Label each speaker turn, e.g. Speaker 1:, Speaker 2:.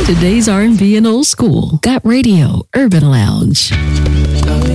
Speaker 1: Today's R&B and old school. Got Radio Urban Lounge.